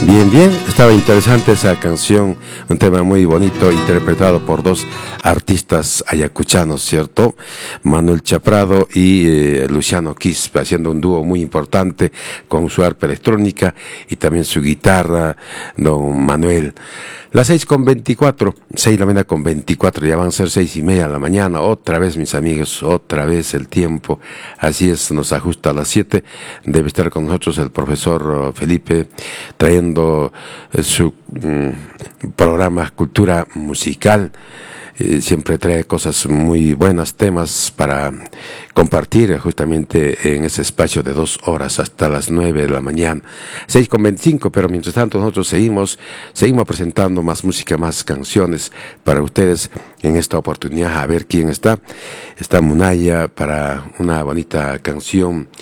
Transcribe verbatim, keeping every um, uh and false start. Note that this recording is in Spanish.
Bien, bien, estaba interesante esa canción, un tema muy bonito interpretado por dos artistas ayacuchanos, ¿cierto? Manuel Chaprado y eh, Luciano Quispe, haciendo un dúo muy importante con su arpa electrónica y también su guitarra, don Manuel. Las seis con veinticuatro, seis de la mañana con veinticuatro, ya van a ser seis y media de la mañana, otra vez mis amigos, otra vez el tiempo, así es, nos ajusta a las siete, debe estar con nosotros el profesor Felipe, trayendo eh, su mm, programa Cultura Musical. Eh, siempre trae cosas muy buenas, temas para compartir justamente en ese espacio de dos horas hasta las nueve de la mañana, seis con veinticinco, pero mientras tanto nosotros seguimos, seguimos presentando más música, más canciones para ustedes en esta oportunidad. A ver quién está. Está Munaya para una bonita canción